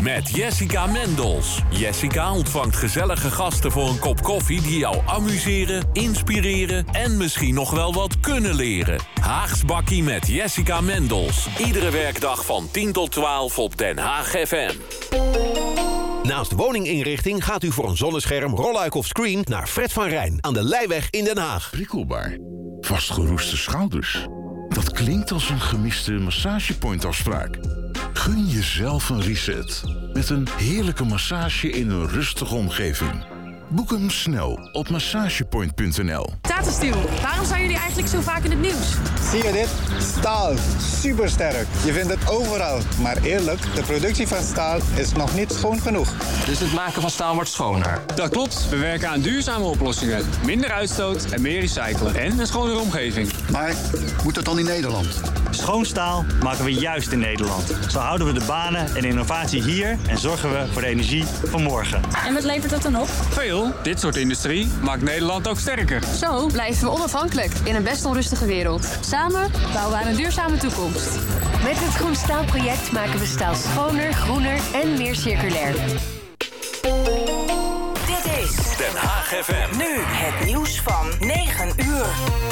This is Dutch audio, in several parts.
met Jessica Mendels. Jessica ontvangt gezellige gasten voor een kop koffie die jou amuseren, inspireren en misschien nog wel wat kunnen leren. Haags Bakkie met Jessica Mendels. Iedere werkdag van 10 tot 12 op Den Haag FM. Naast woninginrichting gaat u voor een zonnescherm, rolluik of screen naar Fred van Rijn aan de Leijweg in Den Haag. Prikkelbaar. Vastgeroeste schouders. Dat klinkt als een gemiste massagepointafspraak. Gun jezelf een reset. Met een heerlijke massage in een rustige omgeving. Boek hem snel op massagepoint.nl. Tata Steel, waarom zijn jullie eigenlijk zo vaak in het nieuws? Zie je dit? Staal. Supersterk. Je vindt het overal. Maar eerlijk, de productie van staal is nog niet schoon genoeg. Dus het maken van staal wordt schoner? Dat klopt. We werken aan duurzame oplossingen. Minder uitstoot en meer recyclen. En een schonere omgeving. Maar moet dat dan in Nederland? Schoon staal maken we juist in Nederland. Zo houden we de banen en innovatie hier en zorgen we voor de energie van morgen. En wat levert dat dan op? Veel. Dit soort industrie maakt Nederland ook sterker. Zo blijven we onafhankelijk in een best onrustige wereld. Samen bouwen we aan een duurzame toekomst. Met het Groen Staalproject maken we staal schoner, groener en meer circulair. Dit is Den Haag FM. nu het nieuws van 9 uur.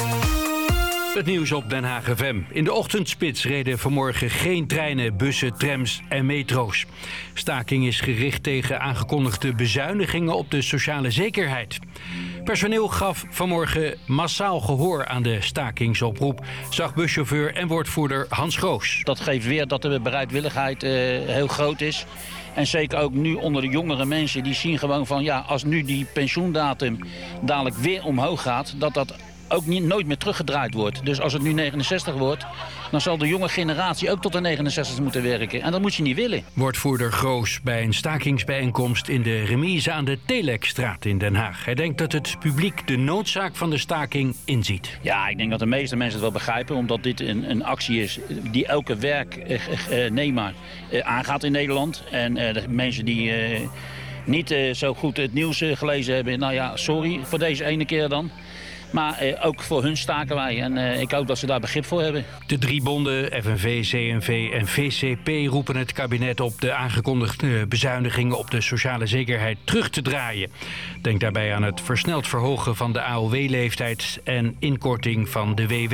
Het nieuws op Den Haag FM. In de ochtendspits reden vanmorgen geen treinen, bussen, trams en metro's. Staking is gericht tegen aangekondigde bezuinigingen op de sociale zekerheid. Personeel gaf vanmorgen massaal gehoor aan de stakingsoproep, zag buschauffeur en woordvoerder Hans Groos. Dat geeft weer dat de bereidwilligheid heel groot is. En zeker ook nu onder de jongere mensen, die zien gewoon van ja, als nu die pensioendatum dadelijk weer omhoog gaat, dat ook nooit meer teruggedraaid wordt. Dus als het nu 69 wordt, dan zal de jonge generatie ook tot de 69 moeten werken. En dat moet je niet willen. Woordvoerder Groos bij een stakingsbijeenkomst in de remise aan de Telekstraat in Den Haag. Hij denkt dat het publiek de noodzaak van de staking inziet. Ja, ik denk dat de meeste mensen het wel begrijpen, omdat dit een actie is die elke werknemer aangaat in Nederland. En de mensen die niet zo goed het nieuws gelezen hebben, nou ja, sorry voor deze ene keer dan. Maar ook voor hun staken wij en ik hoop dat ze daar begrip voor hebben. De drie bonden, FNV, CNV en VCP, roepen het kabinet op de aangekondigde bezuinigingen op de sociale zekerheid terug te draaien. Denk daarbij aan het versneld verhogen van de AOW-leeftijd en inkorting van de WW.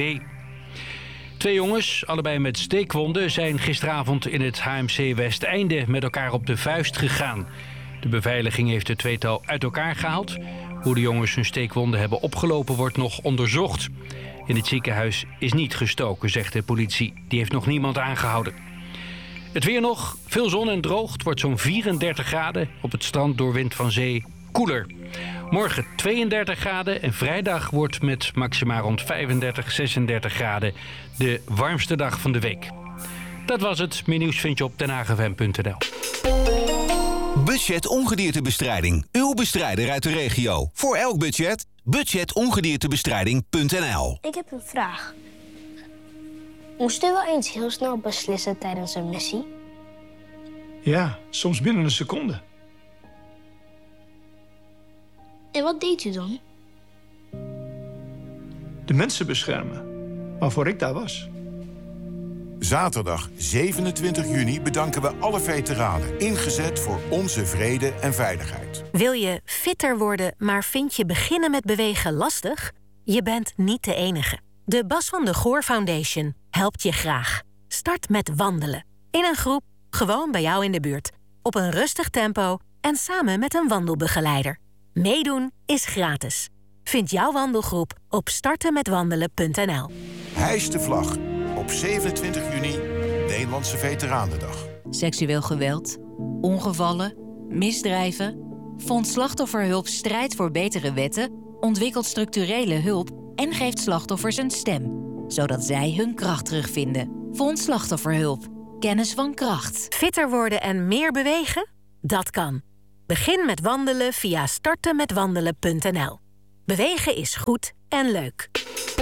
2 jongens, allebei met steekwonden, zijn gisteravond in het HMC Westeinde met elkaar op de vuist gegaan. De beveiliging heeft het tweetal uit elkaar gehaald. Hoe de jongens hun steekwonden hebben opgelopen wordt nog onderzocht. In het ziekenhuis is niet gestoken, zegt de politie. Die heeft nog niemand aangehouden. Het weer nog, veel zon en droog. Het wordt zo'n 34 graden. Op het strand door wind van zee koeler. Morgen 32 graden en vrijdag wordt met maxima rond 35, 36 graden de warmste dag van de week. Dat was het. Meer nieuws vind je op denhagfm.nl. Budget ongediertebestrijding. Uw bestrijder uit de regio. Voor elk budget. Budgetongediertebestrijding.nl. Ik heb een vraag. Moest u wel eens heel snel beslissen tijdens een missie? Ja, soms binnen een seconde. En wat deed u dan? De mensen beschermen, waarvoor ik daar was. Zaterdag 27 juni bedanken we alle veteranen, ingezet voor onze vrede en veiligheid. Wil je fitter worden, maar vind je beginnen met bewegen lastig? Je bent niet de enige. De Bas van de Goor Foundation helpt je graag. Start met wandelen. In een groep, gewoon bij jou in de buurt. Op een rustig tempo en samen met een wandelbegeleider. Meedoen is gratis. Vind jouw wandelgroep op startenmetwandelen.nl. Hijs de vlag. Op 27 juni, Nederlandse Veteranendag. Seksueel geweld, ongevallen, misdrijven. Fonds Slachtofferhulp strijdt voor betere wetten, ontwikkelt structurele hulp en geeft slachtoffers een stem, zodat zij hun kracht terugvinden. Fonds Slachtofferhulp. Kennis van kracht. Fitter worden en meer bewegen? Dat kan. Begin met wandelen via startenmetwandelen.nl. Bewegen is goed en leuk.